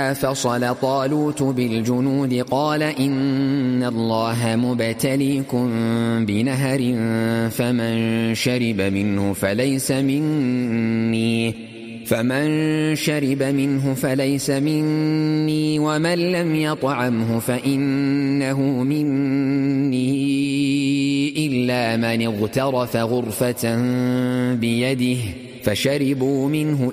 فلما فصل طالوت بالجنود قال إن الله مبتليكم بنهر فمن شرب منه فليس مني ومن لم يطعمه فإنه مني إلا من اغترف غرفة بيده فشربوا منه